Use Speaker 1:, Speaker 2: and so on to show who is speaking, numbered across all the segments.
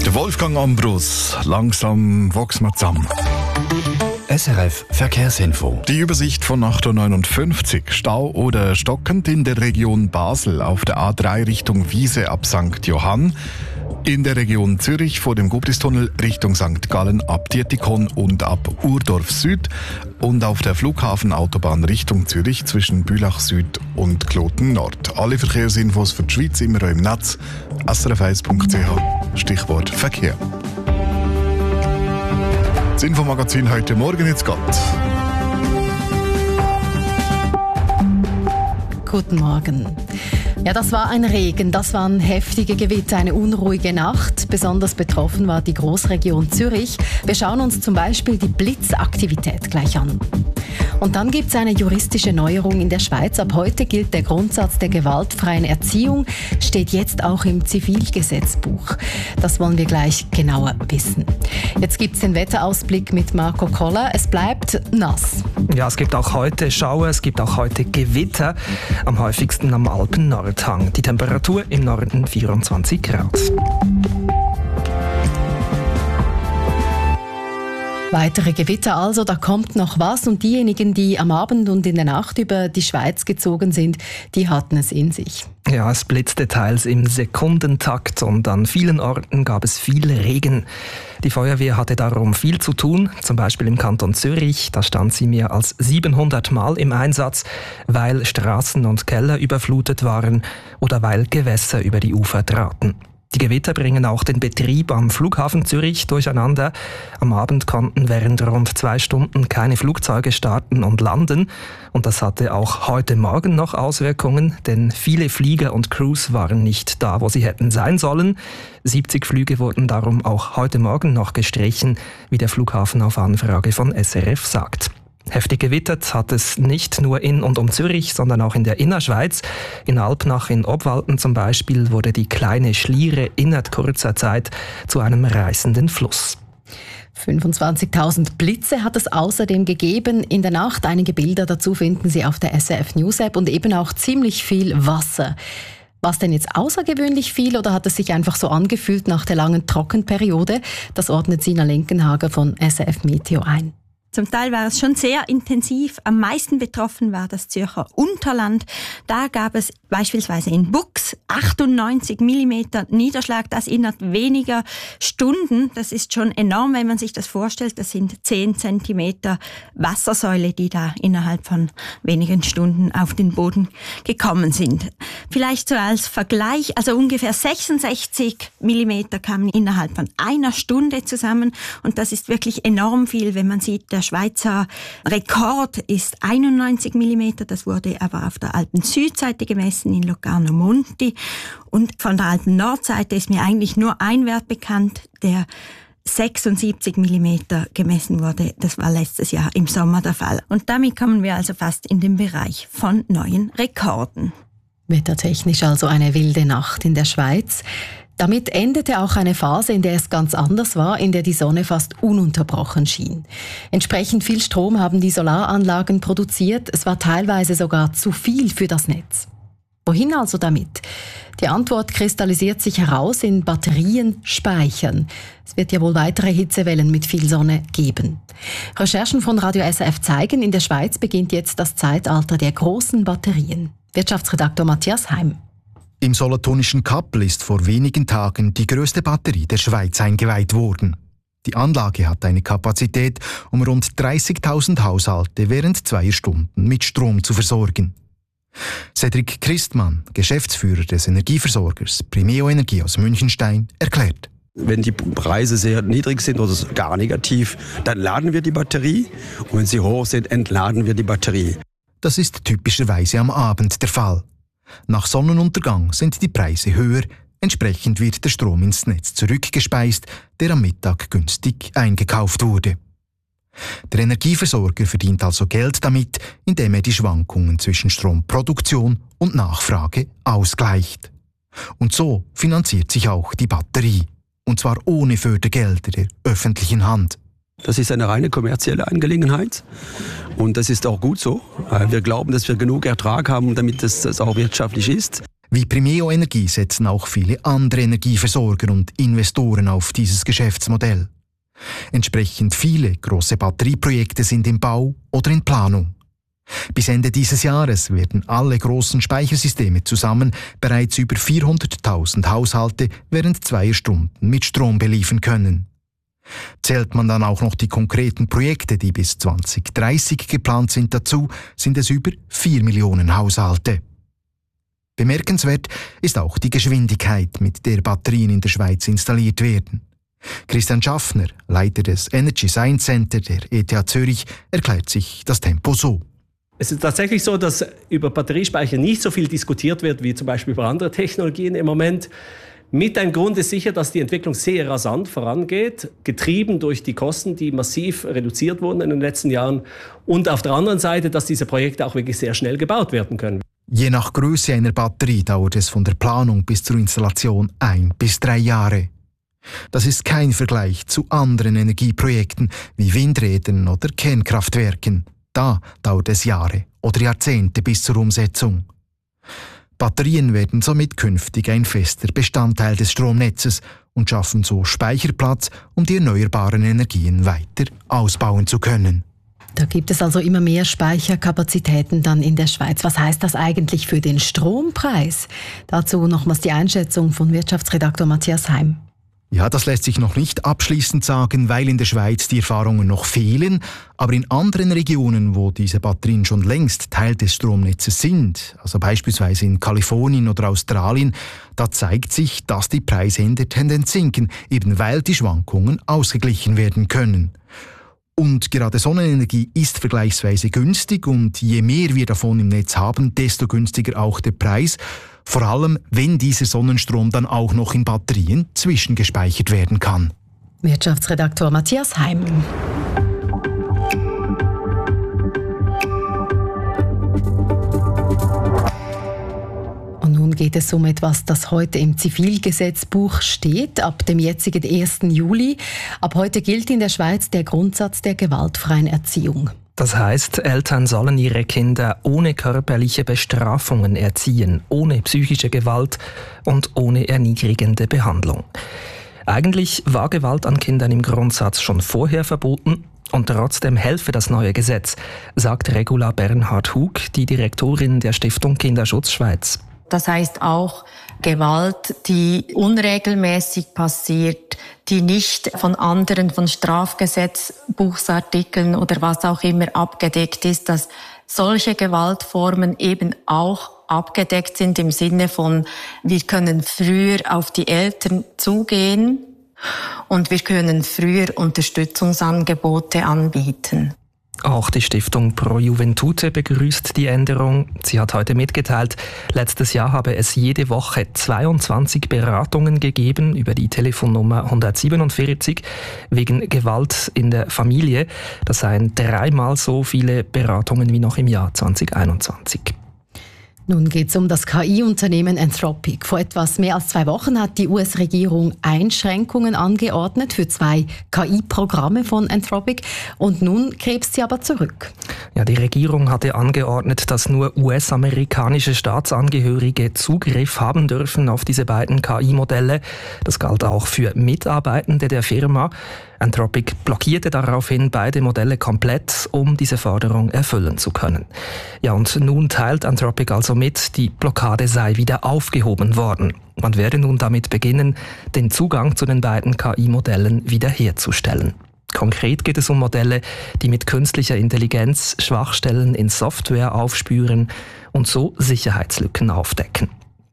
Speaker 1: Der Wolfgang Ambrus, langsam wachsen wir zusammen.
Speaker 2: SRF Verkehrsinfo.
Speaker 1: Die Übersicht von 8.59 Uhr. Stau oder stockend in der Region Basel auf der A3 Richtung Wiese ab St. Johann. In der Region Zürich vor dem Gubristunnel Richtung St. Gallen ab Dietikon und ab Urdorf Süd. Und auf der Flughafenautobahn Richtung Zürich zwischen Bülach Süd und Kloten Nord. Alle Verkehrsinfos für die Schweiz immer im Netz. srf1.ch. Stichwort Verkehr. Das Infomagazin heute Morgen jetzt geht.
Speaker 3: Guten Morgen. Ja, das war ein Regen, das waren heftige Gewitter, eine unruhige Nacht. Besonders betroffen war die Großregion Zürich. Wir schauen uns zum Beispiel die Blitzaktivität gleich an. Und dann gibt es eine juristische Neuerung in der Schweiz. Ab heute gilt der Grundsatz der gewaltfreien Erziehung, steht jetzt auch im Zivilgesetzbuch. Das wollen wir gleich genauer wissen. Jetzt gibt es den Wetterausblick mit Marco Koller. Es bleibt nass.
Speaker 4: Ja, es gibt auch heute Schauer, es gibt auch heute Gewitter, am häufigsten am Alpen-Nordhang. Die Temperatur im Norden 24 Grad.
Speaker 3: Weitere Gewitter also, da kommt noch was und diejenigen, die am Abend und in der Nacht über die Schweiz gezogen sind, die hatten es in sich.
Speaker 4: Ja, es blitzte teils im Sekundentakt und an vielen Orten gab es viel Regen. Die Feuerwehr hatte darum viel zu tun, zum Beispiel im Kanton Zürich. Da stand sie mehr als 700 Mal im Einsatz, weil Straßen und Keller überflutet waren oder weil Gewässer über die Ufer traten. Die Gewitter bringen auch den Betrieb am Flughafen Zürich durcheinander. Am Abend konnten während rund 2 Stunden keine Flugzeuge starten und landen. Und das hatte auch heute Morgen noch Auswirkungen, denn viele Flieger und Crews waren nicht da, wo sie hätten sein sollen. 70 Flüge wurden darum auch heute Morgen noch gestrichen, wie der Flughafen auf Anfrage von SRF sagt. Heftig gewittert hat es nicht nur in und um Zürich, sondern auch in der Innerschweiz. In Alpnach in Obwalden zum Beispiel wurde die kleine Schliere innerhalb kurzer Zeit zu einem reißenden Fluss.
Speaker 3: 25.000 Blitze hat es außerdem gegeben. In der Nacht einige Bilder dazu finden Sie auf der SRF News App und eben auch ziemlich viel Wasser. War es denn jetzt außergewöhnlich viel oder hat es sich einfach so angefühlt nach der langen Trockenperiode? Das ordnet Sina Lenkenhager von SRF Meteo ein.
Speaker 5: Zum Teil war es schon sehr intensiv. Am meisten betroffen war das Zürcher Unterland. Da gab es beispielsweise in Bux 98 mm Niederschlag, das innerhalb weniger Stunden. Das ist schon enorm, wenn man sich das vorstellt. Das sind 10 cm Wassersäule, die da innerhalb von wenigen Stunden auf den Boden gekommen sind. Vielleicht so als Vergleich, also ungefähr 66 mm kamen innerhalb von einer Stunde zusammen. Und das ist wirklich enorm viel, wenn man sieht, der Schweizer Rekord ist 91 mm. Das wurde aber auf der Alpen-Südseite gemessen in Locarno Monti. Und von der Alpen-Nordseite ist mir eigentlich nur ein Wert bekannt, der 76 mm gemessen wurde. Das war letztes Jahr im Sommer der Fall. Und damit kommen wir also fast in den Bereich von neuen Rekorden.
Speaker 3: Wettertechnisch also eine wilde Nacht in der Schweiz. Damit endete auch eine Phase, in der es ganz anders war, in der die Sonne fast ununterbrochen schien. Entsprechend viel Strom haben die Solaranlagen produziert. Es war teilweise sogar zu viel für das Netz. Wohin also damit? Die Antwort kristallisiert sich heraus in Batterien speichern. Es wird ja wohl weitere Hitzewellen mit viel Sonne geben. Recherchen von Radio SRF zeigen, in der Schweiz beginnt jetzt das Zeitalter der großen Batterien. Wirtschaftsredaktor Matthias Heim.
Speaker 2: Im Solothurnischen Kappel ist vor wenigen Tagen die grösste Batterie der Schweiz eingeweiht worden. Die Anlage hat eine Kapazität, um rund 30.000 Haushalte während 2 Stunden mit Strom zu versorgen. Cedric Christmann, Geschäftsführer des Energieversorgers Primeo Energie aus Münchenstein, erklärt:
Speaker 6: Wenn die Preise sehr niedrig sind oder gar negativ, dann laden wir die Batterie. Und wenn sie hoch sind, entladen wir die Batterie.
Speaker 2: Das ist typischerweise am Abend der Fall. Nach Sonnenuntergang sind die Preise höher, entsprechend wird der Strom ins Netz zurückgespeist, der am Mittag günstig eingekauft wurde. Der Energieversorger verdient also Geld damit, indem er die Schwankungen zwischen Stromproduktion und Nachfrage ausgleicht. Und so finanziert sich auch die Batterie, und zwar ohne Fördergelder der öffentlichen Hand.
Speaker 6: Das ist eine reine kommerzielle Angelegenheit und das ist auch gut so. Wir glauben, dass wir genug Ertrag haben, damit es auch wirtschaftlich ist.
Speaker 2: Wie Primeo Energie setzen auch viele andere Energieversorger und Investoren auf dieses Geschäftsmodell. Entsprechend viele große Batterieprojekte sind im Bau oder in Planung. Bis Ende dieses Jahres werden alle großen Speichersysteme zusammen bereits über 400.000 Haushalte während 2 Stunden mit Strom beliefern können. Zählt man dann auch noch die konkreten Projekte, die bis 2030 geplant sind, dazu, sind es über 4 Millionen Haushalte. Bemerkenswert ist auch die Geschwindigkeit, mit der Batterien in der Schweiz installiert werden. Christian Schaffner, Leiter des Energy Science Center der ETH Zürich, erklärt sich das Tempo so.
Speaker 7: Es ist tatsächlich so, dass über Batteriespeicher nicht so viel diskutiert wird, wie zum Beispiel über andere Technologien im Moment. Mit ein Grund ist sicher, dass die Entwicklung sehr rasant vorangeht, getrieben durch die Kosten, die massiv reduziert wurden in den letzten Jahren. Und auf der anderen Seite, dass diese Projekte auch wirklich sehr schnell gebaut werden können.
Speaker 2: Je nach Größe einer Batterie dauert es von der Planung bis zur Installation 1 bis 3 Jahre. Das ist kein Vergleich zu anderen Energieprojekten wie Windrädern oder Kernkraftwerken. Da dauert es Jahre oder Jahrzehnte bis zur Umsetzung. Batterien werden somit künftig ein fester Bestandteil des Stromnetzes und schaffen so Speicherplatz, um die erneuerbaren Energien weiter ausbauen zu können.
Speaker 3: Da gibt es also immer mehr Speicherkapazitäten dann in der Schweiz. Was heißt das eigentlich für den Strompreis? Dazu nochmals die Einschätzung von Wirtschaftsredaktor Matthias Heim.
Speaker 2: Ja, das lässt sich noch nicht abschließend sagen, weil in der Schweiz die Erfahrungen noch fehlen. Aber in anderen Regionen, wo diese Batterien schon längst Teil des Stromnetzes sind, also beispielsweise in Kalifornien oder Australien, da zeigt sich, dass die Preise in der Tendenz sinken, eben weil die Schwankungen ausgeglichen werden können. Und gerade Sonnenenergie ist vergleichsweise günstig und je mehr wir davon im Netz haben, desto günstiger auch der Preis. Vor allem, wenn dieser Sonnenstrom dann auch noch in Batterien zwischengespeichert werden kann.
Speaker 3: Wirtschaftsredaktor Matthias Heim. Und nun geht es um etwas, das heute im Zivilgesetzbuch steht, ab dem jetzigen 1. Juli. Ab heute gilt in der Schweiz der Grundsatz der gewaltfreien Erziehung.
Speaker 4: Das heißt, Eltern sollen ihre Kinder ohne körperliche Bestrafungen erziehen, ohne psychische Gewalt und ohne erniedrigende Behandlung. Eigentlich war Gewalt an Kindern im Grundsatz schon vorher verboten und trotzdem helfe das neue Gesetz, sagt Regula Bernhard-Hug, die Direktorin der Stiftung Kinderschutz Schweiz.
Speaker 8: Das heißt auch Gewalt, die unregelmäßig passiert, die nicht von anderen, von Strafgesetzbuchsartikeln oder was auch immer abgedeckt ist, dass solche Gewaltformen eben auch abgedeckt sind im Sinne von, wir können früher auf die Eltern zugehen und wir können früher Unterstützungsangebote anbieten.
Speaker 4: Auch die Stiftung Pro Juventute begrüßt die Änderung. Sie hat heute mitgeteilt, letztes Jahr habe es jede Woche 22 Beratungen gegeben über die Telefonnummer 147 wegen Gewalt in der Familie. Das seien 3-mal so viele Beratungen wie noch im Jahr 2021.
Speaker 3: Nun geht es um das KI-Unternehmen Anthropic. Vor etwas mehr als 2 Wochen hat die US-Regierung Einschränkungen angeordnet für 2 KI-Programme von Anthropic und nun krebst sie aber zurück.
Speaker 4: Ja, die Regierung hatte angeordnet, dass nur US-amerikanische Staatsangehörige Zugriff haben dürfen auf diese beiden KI-Modelle. Das galt auch für Mitarbeitende der Firma. Anthropic blockierte daraufhin beide Modelle komplett, um diese Forderung erfüllen zu können. Ja, und nun teilt Anthropic also mit, die Blockade sei wieder aufgehoben worden. Man werde nun damit beginnen, den Zugang zu den beiden KI-Modellen wiederherzustellen. Konkret geht es um Modelle, die mit künstlicher Intelligenz Schwachstellen in Software aufspüren und so Sicherheitslücken aufdecken.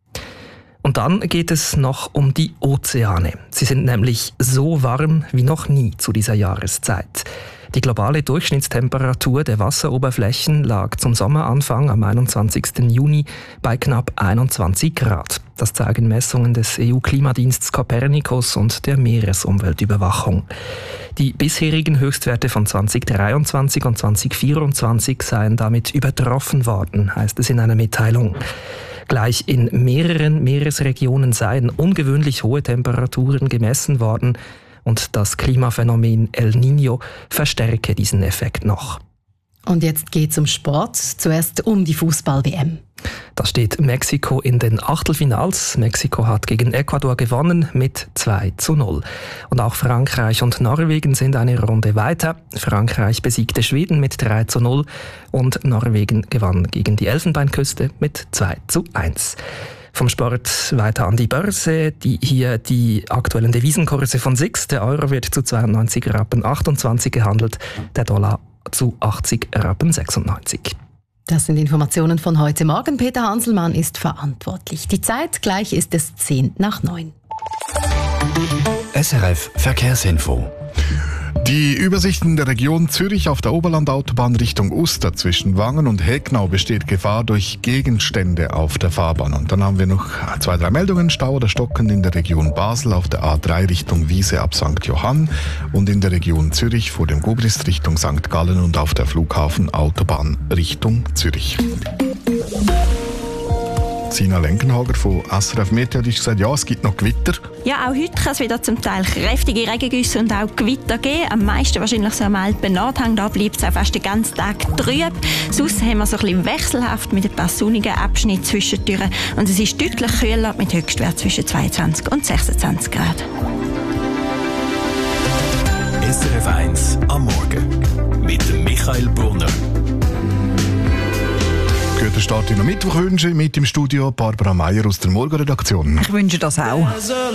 Speaker 4: Und dann geht es noch um die Ozeane. Sie sind nämlich so warm wie noch nie zu dieser Jahreszeit. Die globale Durchschnittstemperatur der Wasseroberflächen lag zum Sommeranfang am 21. Juni bei knapp 21 Grad. Das zeigen Messungen des EU-Klimadienstes Copernicus und der Meeresumweltüberwachung. Die bisherigen Höchstwerte von 2023 und 2024 seien damit übertroffen worden, heißt es in einer Mitteilung. Gleich in mehreren Meeresregionen seien ungewöhnlich hohe Temperaturen gemessen worden und das Klimaphänomen El Niño verstärke diesen Effekt noch.
Speaker 3: Und jetzt geht's um Sport, zuerst um die Fußball-WM.
Speaker 4: Da steht Mexiko in den Achtelfinals. Mexiko hat gegen Ecuador gewonnen mit 2:0. Und auch Frankreich und Norwegen sind eine Runde weiter. Frankreich besiegte Schweden mit 3:0 und Norwegen gewann gegen die Elfenbeinküste mit 2:1. Vom Sport weiter an die Börse. Hier die aktuellen Devisenkurse von SIX. Der Euro wird zu 92,28 Rappen gehandelt, der Dollar zu 80,96 Rappen.
Speaker 3: Das sind Informationen von heute Morgen. Peter Hanselmann ist verantwortlich. Die Zeit, gleich ist es 9:10.
Speaker 9: SRF Verkehrsinfo.
Speaker 1: Die Übersichten der Region Zürich auf der Oberlandautobahn Richtung Uster zwischen Wangen und Hegnau besteht Gefahr durch Gegenstände auf der Fahrbahn. Und dann haben wir noch 2-3 Meldungen. Stau oder Stocken in der Region Basel auf der A3 Richtung Wiese ab St. Johann und in der Region Zürich vor dem Gubrist Richtung St. Gallen und auf der Flughafenautobahn Richtung Zürich. Sina Lenkenhager von SRF Meteo hat gesagt, ja, es gibt noch Gewitter.
Speaker 5: Ja, auch heute kann es wieder zum Teil kräftige Regengüsse und auch Gewitter geben. Am meisten wahrscheinlich so am Alpen Nordhang. Da bleibt es auch fast den ganzen Tag trüb. Sonst haben wir so ein bisschen wechselhaft mit ein paar sonnigen Abschnitten zwischendurch. Und es ist deutlich kühler mit Höchstwert zwischen 22 und 26 Grad.
Speaker 9: SRF 1 am Morgen mit Michael Brunner.
Speaker 1: Guten Start in den Mittwoch wünsche mit im Studio Barbara Meier aus der Morgenredaktion.
Speaker 10: Ich wünsche das auch.